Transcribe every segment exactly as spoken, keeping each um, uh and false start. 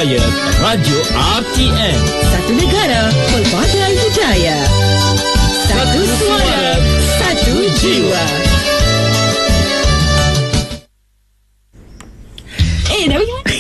budaya Radio R T M. Satu negara, pelbagai budaya. Satu suara, satu jiwa. Eh, dah pergi mana?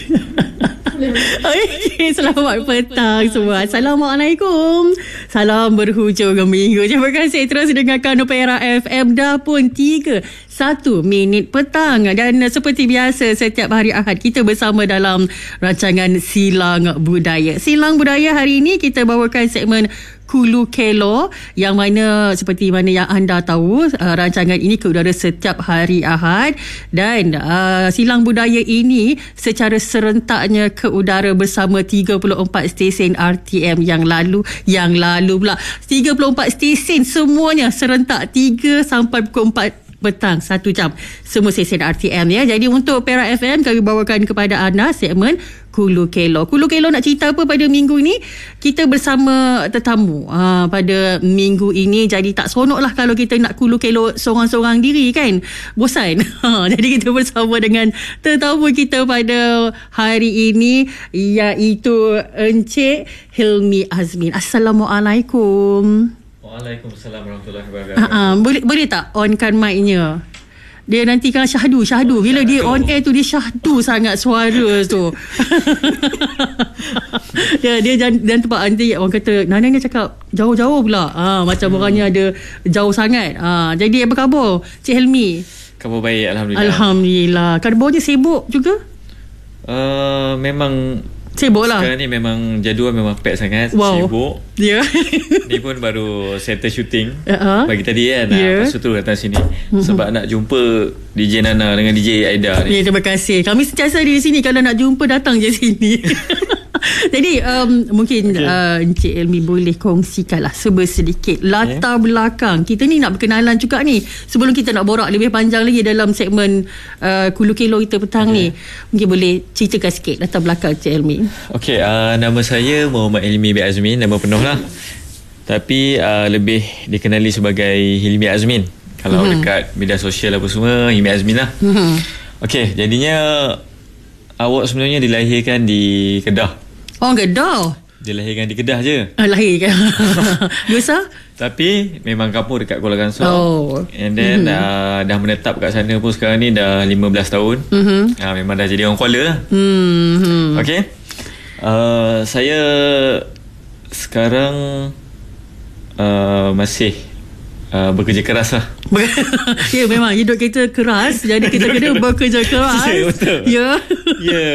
Okay, selamat petang semua. Assalamualaikum. Salam berhujung minggu. Terima kasih terus dengarkan Opera F M. Dah pun tiga satu minit petang. Dan seperti biasa setiap hari Ahad kita bersama dalam rancangan Silang Budaya. Silang Budaya hari ini kita bawakan segmen Kulu Kelo, yang mana seperti mana yang anda tahu, uh, rancangan ini ke udara setiap hari Ahad, dan uh, Silang Budaya ini secara serentaknya ke udara bersama tiga puluh empat stesen R T M yang lalu yang lalu pula tiga puluh empat stesen semuanya serentak tiga sampai pukul empat petang, satu jam semua stesen R T M ya. Jadi untuk Opera F M kami bawakan kepada anda segmen Kulu Kelo. Kulu Kelo nak cerita apa pada minggu ini? Kita bersama tetamu ha, pada minggu ini. Jadi tak seronok lah kalau kita nak Kulu Kelo seorang-seorang diri kan. Bosan. Ha, jadi kita bersama dengan tetamu kita pada hari ini, iaitu Encik Hilmi Azmin. Assalamualaikum. Waalaikumsalam warahmatullahi wabarakatuh. Ha, boleh, boleh tak onkan mic-nya? Dia nanti kan syahdu, syahdu. Bila dia on air tu, dia syahdu sangat suara tu. dia dia dan, dan tempat nanti orang kata, Nana ni cakap jauh-jauh pula. Ha, macam hmm. orangnya ada jauh sangat. Ha, jadi apa khabar Cik Helmi? Khabar baik, Alhamdulillah. Alhamdulillah. Khabarnya sibuk juga? Uh, memang sibuk lah. Sekarang ni memang jadual memang pack sangat. Wow. Sibuk. Ya. Yeah. Ni pun baru settle shooting uh-huh. pagi tadi kan. Yeah. Lepas tu datang sini mm-hmm. sebab nak jumpa D J Nana dengan D J Aida ni. Ya, terima kasih. Kami sentiasa di sini. Kalau nak jumpa, datang je sini. Jadi um, mungkin okay. uh, Encik Elmi boleh kongsikanlah sebersedikit latar yeah. belakang. Kita ni nak berkenalan juga ni, sebelum kita nak borak lebih panjang lagi dalam segmen uh, Kulu Kelo kita petang okay. ni. Mungkin boleh ceritakan sikit latar belakang Encik Elmi. Okey, uh, nama saya Muhammad Hilmi bin Azmin, nama penuh lah. Tapi uh, lebih dikenali sebagai Hilmi Azmin. Kalau mm-hmm. dekat media sosial apa semua, Hilmi Azmin lah. Mm-hmm. Okey, jadinya awak sebenarnya dilahirkan di Kedah. Oh, Kedah. Dilahirkan di Kedah je. Ah, lahirkan. Biasa? Tapi memang kampung dekat Kuala Kangsar. Oh. And then mm-hmm. uh, dah menetap kat sana pun sekarang ni dah lima belas tahun. Mm-hmm. Uh, memang dah jadi orang Kuala lah. Mm-hmm. Okey. Uh, saya sekarang uh, masih uh, bekerja keras lah. Ya, memang hidup kita keras. Jadi kita kena bekerja keras. Ya, betul. Ya. Ya.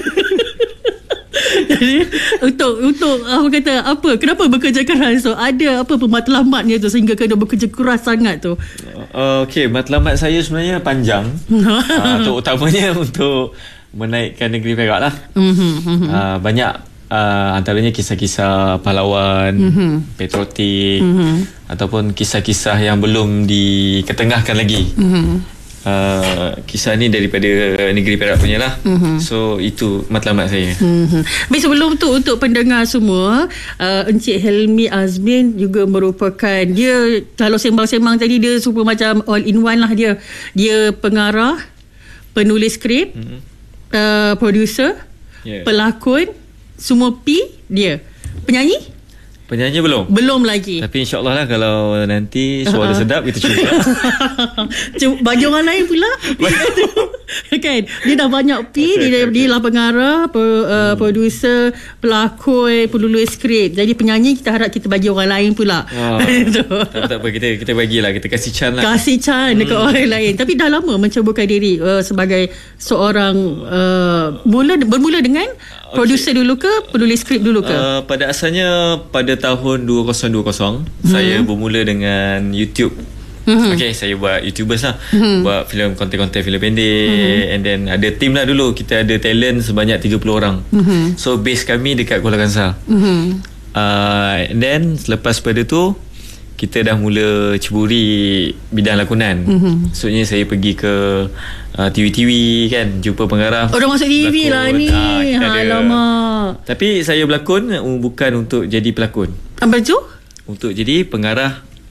Jadi untuk untuk apa kata apa kenapa bekerja keras tu, ada apa pematlamatnya tu sehingga kena bekerja keras sangat tu? Uh, Okey, matlamat saya sebenarnya panjang. uh, terutamanya untuk menaikkan negeri Perak lah. uh, banyak uh, antaranya kisah-kisah pahlawan, mm-hmm. patriotik, mm-hmm. ataupun kisah-kisah yang belum diketengahkan lagi. Mm-hmm. Uh, kisah ni daripada negeri Perak punya lah. Mm-hmm. So itu matlamat saya. Mm-hmm. Tapi sebelum tu, untuk pendengar semua, uh, Encik Hilmi Azmin juga merupakan, dia kalau sembang-sembang tadi, dia super macam all in one lah. Dia Dia pengarah, penulis skrip, mm-hmm. uh, producer, yeah. pelakon, semua P dia. Penyanyi? Penyanyi belum? Belum lagi. Tapi insyaAllah lah kalau nanti suara uh-huh. sedap kita cuba. Bagi orang lain pula. Kan? Dia dah banyak P. Okay, dia, okay, dia lah pengarah, pe, uh, hmm. producer, pelakon, penulis skrip. Jadi penyanyi kita harap kita bagi orang lain pula. Oh, tak, tak apa, kita kita bagilah, kita kasih chance lah. Kasih chance hmm. dekat orang lain. Tapi dah lama mencaburkan diri uh, sebagai seorang uh, mula bermula dengan okay. producer dulu ke penulis skrip dulu ke? Uh, pada asalnya pada tahun dua ribu dua puluh hmm. saya bermula dengan YouTube. Mm-hmm. Okay, saya buat YouTubers lah. Mm-hmm. Buat filem, konten-konten filem pendek. Mm-hmm. And then ada team lah dulu. Kita ada talent sebanyak tiga puluh orang. Mm-hmm. So base kami dekat Kuala Kangsar. Mm-hmm. uh, And then selepas pada tu kita dah mula ceburi bidang lakonan. Mm-hmm. Maksudnya saya pergi ke uh, T V T V kan, jumpa pengarah. Oh, dah masuk T V lah ni. uh, Alamak. Tapi saya berlakon bukan untuk jadi pelakon. Apa tu? Untuk jadi pengarah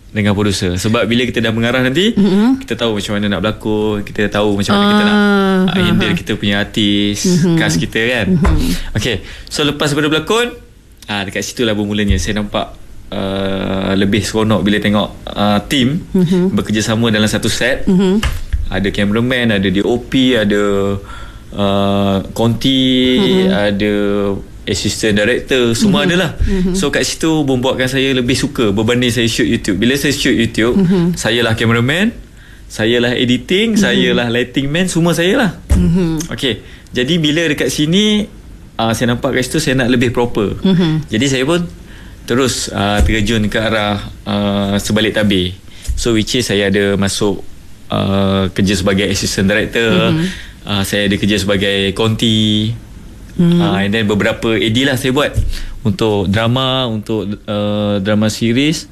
dengan producer. Sebab bila kita dah mengarah nanti, mm-hmm. kita tahu macam mana nak berlakon, kita tahu macam mana uh, kita nak uh, handle uh, kita punya artis, mm-hmm. cast kita kan. Mm-hmm. Okay, so lepas daripada berlakon, ah, dekat situ lah bermulanya saya nampak uh, lebih seronok bila tengok uh, team mm-hmm. bekerjasama dalam satu set. Mm-hmm. Ada cameraman, ada D O P, ada uh, Conti, mm-hmm. ada assistant director, semua mm-hmm. adalah. Mm-hmm. So kat situ membuatkan saya lebih suka berbanding saya shoot YouTube. Bila saya shoot YouTube, mm-hmm. saya lah cameraman, saya lah editing, mm-hmm. saya lah lighting man, semua saya lah. Mm-hmm. Okay, jadi bila dekat sini uh, saya nampak kat situ saya nak lebih proper. Mm-hmm. Jadi saya pun terus uh, terjun ke arah uh, sebalik tabir. So which is saya ada masuk uh, kerja sebagai assistant director, mm-hmm. uh, saya ada kerja sebagai Conti. Hmm. Uh, and then beberapa A D lah saya buat untuk drama, untuk uh, drama series,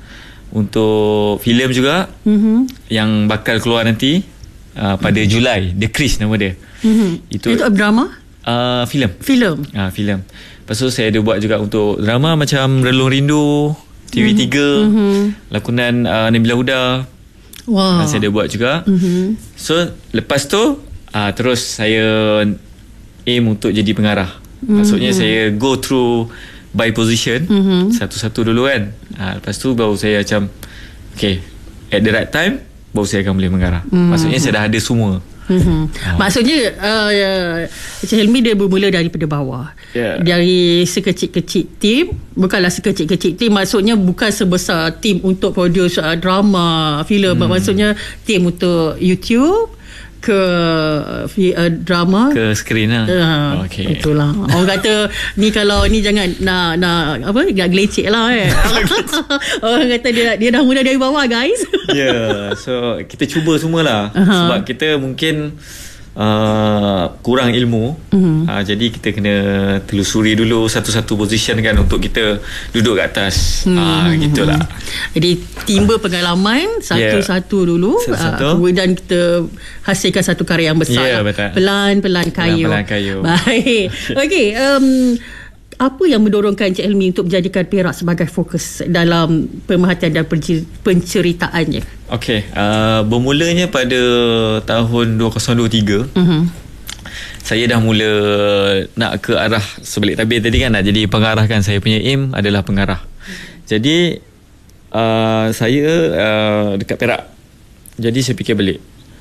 untuk filem juga, mm-hmm. yang bakal keluar nanti uh, pada mm-hmm. Julai. The Chris nama dia. Mm-hmm. Itu, itu drama? Uh, filem. Filem. Ah, uh, filem. Lepas tu saya ada buat juga untuk drama macam Relung Rindu, T V tiga, mm-hmm. lakonan uh, Nabila Huda. Wow. Uh, saya ada buat juga. Mm-hmm. So lepas tu uh, terus saya aim untuk jadi pengarah. Mm-hmm. Maksudnya saya go through by position, mm-hmm. satu-satu dulu kan. Ha, lepas tu baru saya macam okay, at the right time baru saya akan boleh mengarah. Mm-hmm. Maksudnya saya dah ada semua. Mm-hmm. Ha. Maksudnya uh, Encik Helmi dia bermula daripada bawah, yeah. Dari sekecil-kecil tim. Bukanlah sekecil-kecil tim, maksudnya bukan sebesar tim untuk produce uh, drama, filem, mm. maksudnya tim untuk YouTube, ke uh, drama, ke skrin lah. Uh, okay. Itulah. Orang kata ni kalau ni jangan nak nak apa nak gelecek lah eh. Orang kata dia dia dah mula dari bawah guys. Ya, yeah, so kita cuba semualah. Uh-huh. Sebab kita mungkin Uh, kurang ilmu, uh-huh. uh, jadi kita kena telusuri dulu satu-satu position kan untuk kita duduk kat atas. Hmm. uh, Gitulah. Jadi timba pengalaman satu-satu yeah. dulu, satu-satu. Uh, kemudian kita hasilkan satu karya yang besar. Yeah, lah. Pelan-pelan kayu. Pelan-pelan kayu. Baik. Okey, um, apa yang mendorongkan Encik Helmi untuk menjadikan Perak sebagai fokus dalam pemerhatian dan penceritaannya? Okey, uh, bermulanya pada tahun dua ribu dua puluh tiga, uh-huh. saya dah mula nak ke arah sebalik tabir tadi kan, nak jadi pengarah kan. Saya punya aim adalah pengarah. Jadi uh, saya uh, dekat Perak. Jadi saya fikir balik,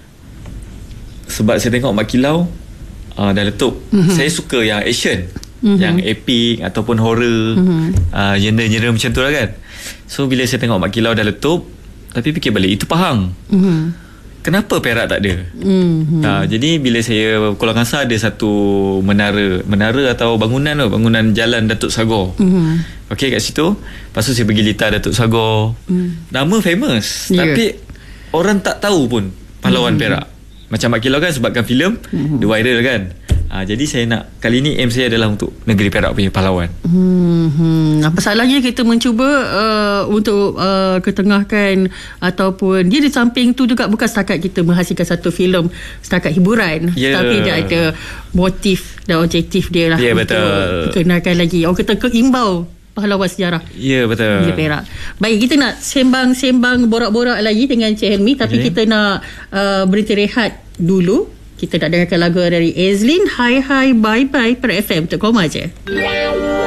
sebab saya tengok Mak Kilau uh, dah letup. Uh-huh. Saya suka yang action, mm-hmm. yang epic ataupun horror, mm-hmm. uh, genre-genre macam tu lah kan. So bila saya tengok Mak Kilau dah letup, tapi fikir balik, itu Pahang, mm-hmm. kenapa Perak tak ada? Mm-hmm. uh, Jadi bila saya Kuala Kangsar ada satu menara, menara atau bangunan tu, bangunan jalan Datuk Sagor, mm-hmm. okay, kat situ. Lepas tu saya pergi litar Datuk Sagor, mm. nama famous, yeah. tapi orang tak tahu pun pahlawan, mm-hmm. Perak. Macam Mak Kilau kan sebabkan filem, mm-hmm. dia viral kan. Ha, jadi saya nak, kali ni aim saya adalah untuk negeri Perak punya pahlawan. Hmm, hmm. Apa salahnya kita mencuba uh, untuk uh, ketengahkan, ataupun dia di samping tu juga bukan setakat kita menghasilkan satu filem setakat hiburan, yeah. tapi dia ada motif dan objektif dia lah, yeah, untuk betul. Kenalkan lagi. Orang kata keimbau pahlawan sejarah. Ya, yeah, betul. Di Perak. Baik, kita nak sembang-sembang borak-borak lagi dengan Encik Helmi, tapi okay. kita nak uh, berhenti rehat dulu. Kita nak dengarkan lagu dari Ezlin, Hai Hai Bye Bye, pada F M Tekoma je.